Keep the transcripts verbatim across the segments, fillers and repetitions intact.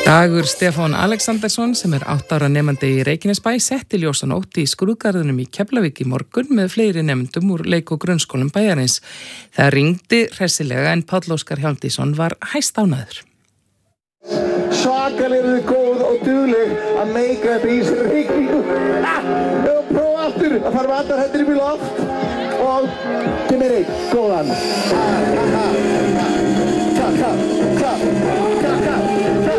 Dagur Stefán Alexandersson sem er átta ára nemandi í Reykjanesbæ setti ljósanótt í skrúðgarðinum í Keflavík í morgun með fleiri nemendum úr leik- og grunnskólum bæjarins. Það ringdi hressilega en Páll Óskar Hjálmtýsson var hæstánæður. Svakalega eru þið góð og dugleg að meika þetta í sér rigningu. Og prófa aftur að fara með allar hendur upp í loft og til mér einn, góðan. Klapp, klapp, klapp, klapp, klapp.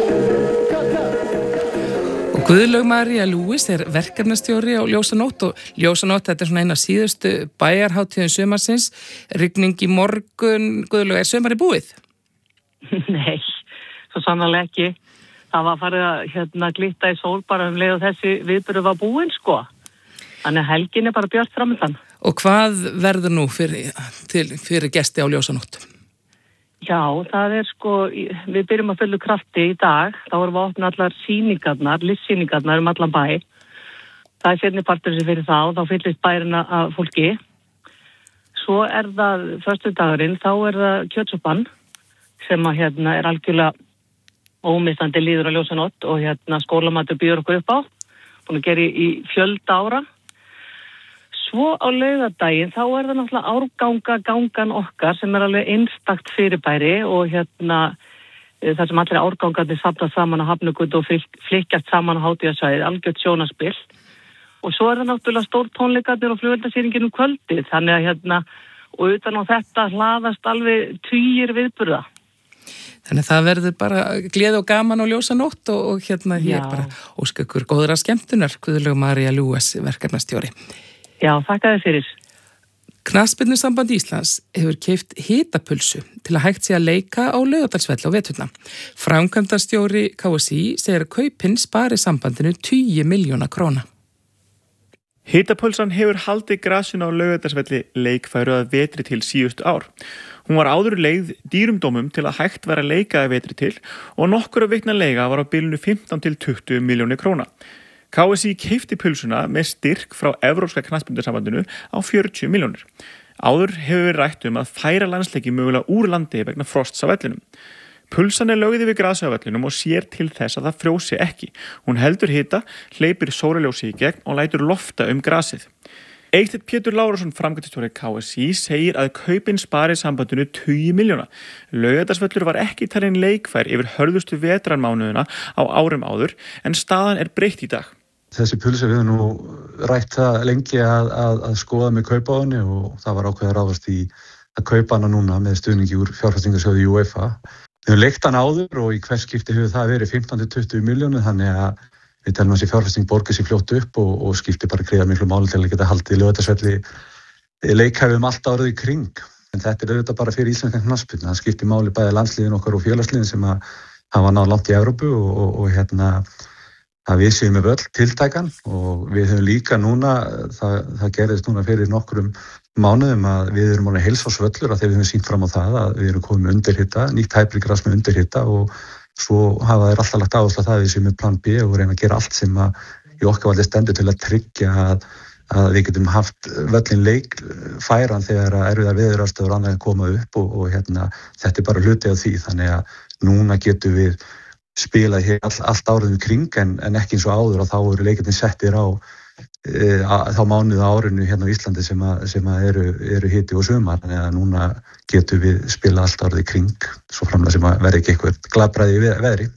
Guðlaug María Lewis er verkefnastjóri á Ljósanótt og Ljósanótt, þetta er svona eina síðustu bæjarhátíðin sumarsins. Rigning í morgun. Guðlaug, er sumari búið? Nei, svo sannarlega ekki. Það var farið að hérna, glitta í sól bara um leið og þessi viðburður var búinn, sko. Þannig að helgin er bara björt framöndan. Og hvað verður nú fyrir, til, fyrir gesti á Ljósanótt? Já, það er sko, við byrjum að fullu krafti í dag. Þá erum við að opna allar sýningarnar, listsýningarnar um allan bæ. Það er seinni partur sem fyrir þá, þá fyllist bærin af fólki. Svo er það föstudagurinn, þá er það kjötsúpan sem að hérna er algjörlega ómissandi líður á Ljósanótt og hérna skólamatur býður okkur upp á. Búin að gera í fjölda ára. Svo á laugardaginn, þá er það náttúrulega árganga gangan okkar sem er alveg einstakt fyrirbæri og hérna þar sem allir árgangarnir safnast saman á Hafnargötu og flykkjast saman á hátíðarsvæðið, algjört sjónarspil. Og svo er það náttúrulega stór tónleikarnir og flugeldasýningin um kvöldið, þannig að hérna, og utan á þetta hlaðast alveg tugir viðburða. Þannig að það verður bara gleði og gaman og Ljósanótt og, og hérna hér bara óska ykkur góðra skemmtunar, Guðlaug María Lewis, verkefnastjóri. Já, þakka þér fyrir. Knattspyrnusamband Íslands hefur keypt hitapulsu til að hægt sé að leika á Laugardalsvelli á veturna. Framkvæmdastjóri K S í segir að kaupin spari sambandinu tugi milljóna króna. Hitapulsan hefur haldið grasinu á Laugardalsvelli leikfæru að vetri til síðustu ár. Hún var áður leigð dýrum dómum til að hægt vera að leika að vetri til og nokkur vikna leiga var á bilinu fimmtán til tuttugu milljónir króna. K S í keypti pulsuna með styrk frá Evrópska knattspyrnusambandinu á fjörutíu milljónir. Áður hefur verið rætt um að færa landsleiki mögulega úr landi vegna frosts á vellinum. Pulsan er lögð yfir grasi á vellinum og sér til þess að það frjósi ekki. Hún heldur hita, hleypir sólarljósi í gegn og lætur lofta um grasið. Eysteinn Pétur Lárusson, framkvæmdastjóri K S í, segir að kaupin spari sambandinu tugi milljóna. Laugardalsvöllur var ekki talin leikfær yfir hörðustu vetrarmánuðina á árum áður en staðan er breytt í dag. Þessi pulsa við nú rætt það lengi að, að, að skoða með kaupa á henni og það var ákveðið að ráðast í að kaupa hana núna með stuðningi úr fjárfestingarsjóði UEFA. Við höfum leikt hann áður og í hvers skipti hefur það verið fimmtán til tuttugu milljónir þannig að við telum að þessi fjárfesting borgar sér fljótt upp og, og skipti bara gríðar miklu máli til að geta haldið Laugardalsvelli leikhæfum allt árið í kring. En þetta er auðvitað bara fyrir íslenskan knattspyrnu. Það skipti máli bæði landsliðin okkar og félagsliðin sem að hafa náð langt í Evrópu og, og, og hérna að við séum með völl tiltækan og við höfum líka núna, það, það gerðist núna fyrir nokkrum mánuðum að við erum alveg heilsársvöllur að þegar við höfum sýnt fram á það að við erum komið með undirhita, nýtt hæprigras með undirhita og svo hafa þeir alltaf lagt áherslu á það að við séum með plan B og reyna að gera allt sem að í okkar valli stendur til að tryggja að, að við getum haft völlin leik færan þegar erfiðar veðuraðstæður annað koma upp og, og hérna, þetta er bara hluti af því þannig að núna getum við spilað hér all, allt árið um kring en, en ekki eins og áður og þá eru leikirnir settir á e, að, þá mánuð á árinu hérna á Íslandi sem, að, sem að eru, eru hiti og sumar þannig að núna getum við spilað allt árið í kring svo framlega sem að verði ekki eitthvað glabræði í veðri.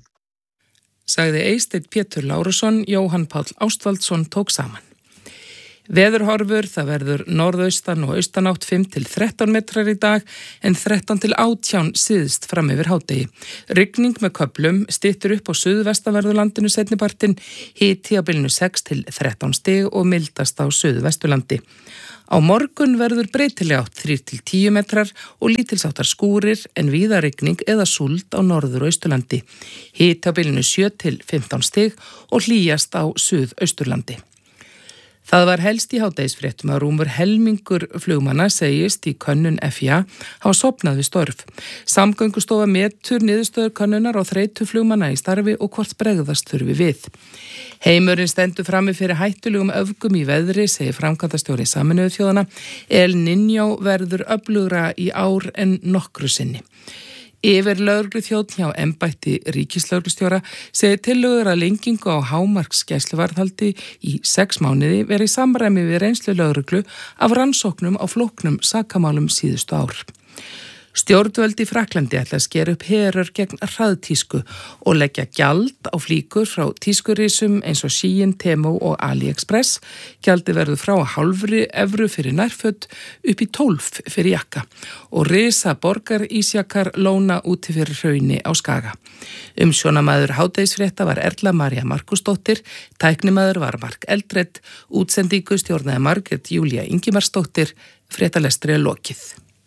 Sagði Eysteinn Pétur Lárusson, Jóhann Páll Ástvaldsson tók saman. Veðurhorfur, það verður norðaustan og austanátt fimm til þrettán metrar í dag en þrettán til átján síðst fram yfir hádegi. Rigning með köflum styttur upp á suðvestanverðurlandinu seinnipartinn, hiti á bilinu sex til þrettán stig og mildast á suðvesturlandi. Á morgun verður breytileg átt þrír til tíu metrar og lítilsháttar skúrir en víða rigning eða súld á norður- og austurlandi. Hiti á bilinu sjö til fimmtán stig og hlýjast á suðausturlandi. Það var helst í hádegisfréttum að rúmur helmingur flugmanna segist í könnun F I A hafa sofnað við störf. Samgöngustofa metur niðurstöður könnunar á þreytu flugmanna í starfi og hvort bregðast þurfi við. Heimurinn stendur frammi fyrir hættulegum öfgum í veðri, segir framkvæmdastjóri Sameinuðu þjóðanna. El Niño verður öflugra í ár en nokkru sinni. Yfirlögregluþjónn hjá embætti ríkislögreglustjóra segir tillögur að lengingu á hámarksgæsluvarðhaldi í sex mánuði verið í samræmi við reynslu lögreglu af rannsóknum á flóknum sakamálum síðustu ár. Stjórnvöld í Frakklandi ætla að skera upp herör gegn hraðtísku og leggja gjald á flíkur frá tískurisum eins og Shein, Temu og AliExpress. Gjaldi verður frá hálfri evru fyrir nærföt upp í tólf fyrir jakka og risa borgar ísjakar lóna úti fyrir hrauni á Skaga. Umsjónamaður hádegisfrétta var Erla María Markusdóttir, tæknimaður var Mark Eldred, útsendingu stjórnaði Margrét Júlía Ingimarsdóttir, fréttalestri er lokið.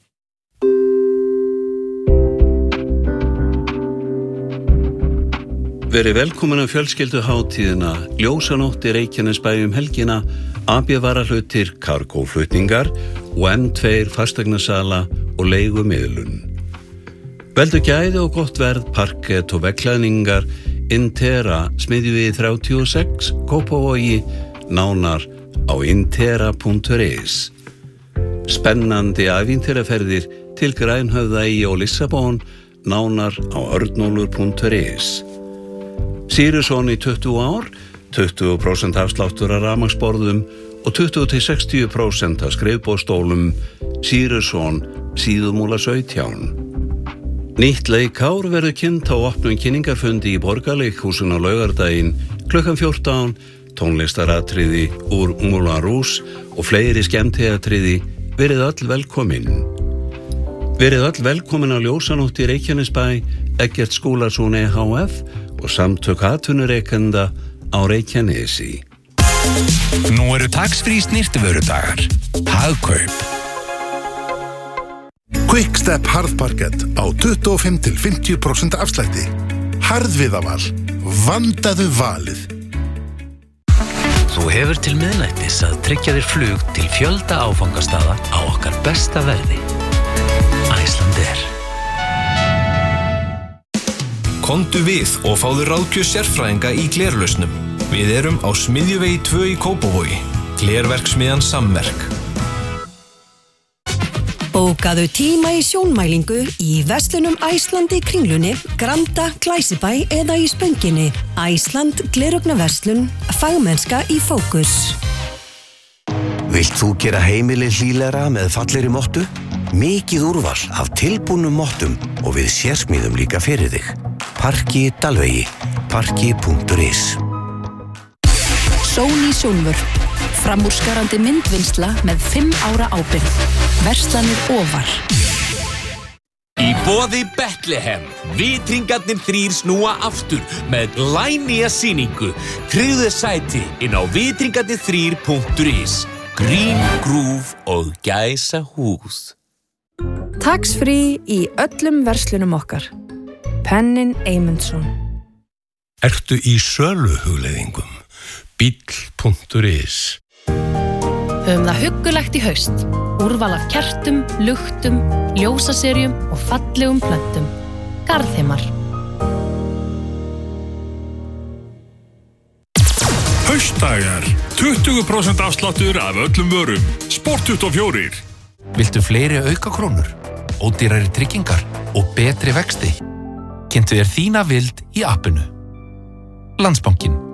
Verið velkomin að fjölskylduhátíðina, ljósanótt í Reykjanesbæ um helgina, A B varahlutir, kargóflutningar og M tvö fasteignasala og leigumiðlun. Veldu gæði og gott verð, parkett og veggklæðningar, Intera, smiðjuvegi þrjátíu og sex, Kópavogi, nánar á intera punktur is. Spennandi ævintýraferðir til Grænhöfða og Lissabon, nánar á örnólfur punktur is. Siriusson í tuttugu ár, tuttugu prósent afsláttur af rafmagnsborðum og tuttugu til sextíu prósent af skrifborðsstólum, Siriusson, Síðumúla sautján. Nýtt leikár verður kynnt á opnum kynningarfundi í Borgarleikhúsinu á laugardaginn klukkan fjórtán, tónlistaratriði úr Moulin Rouge og fleiri skemmtiatriði. Verið öll velkomin. Verið öll velkomin á ljósanótt í Reykjanesbæ, Eggert Skúlason E H F og samtök atvinnurekenda á Reykjanesi. Nú eru tax-free snyrtivörudagar. Hagkaup. Quickstep harðparkett á tuttugu og fimm til fimmtíu prósent afslætti. Harðviðaval. Vandaðu valið. Þú hefur til miðnættis að tryggja þér flug til fjölda áfangastaða á okkar besta verði. Icelandair. Komdu við og fáðu ráðgjöf sérfræðinga í glerlausnum. Við erum á Smiðjuvegi tvö í Kópavogi. Glerverksmiðjan Samverk. Bókaðu tíma í sjónmælingu í verslunum Iceland í Kringlunni, Granda, Glæsibæ eða í Spönginni. Iceland gleraugnarverslun, fagmennska í fókus. Vilt þú gera heimili hlýlegra með fallegri mottu? Mikið úrval af tilbúnum mottum og við sérsmíðum líka fyrir þig. Parki Dalvegi, parki punktur is. Sony sjónvörp. Framúrskarandi myndvinnsla með fimm ára ábyrgð. Verslanir ofar. Í boði Bethlehem. Vitringarnir þrír snúa aftur með glænýja sýningu. Tryggðu sæti inn á vitringarnir þrír punktur is. Grín, grúf og gæsa hús. Tax-free í öllum verslunum okkar. Pennin Eymundsson. Ertu í söluhugleiðingum? Bíll punktur is. Höfum það huggulegt í haust. Úrval af kertum, luktum, ljósaserjum og fallegum plöntum. Garðheimar. Haustdagar. tuttugu prósent afsláttur af öllum vörum. Sport tuttugu og fjórir. Viltu fleiri aukakrónur, ódýrari tryggingar og betri vexti? Kynntu þér þína vild í appinu. Landsbankinn.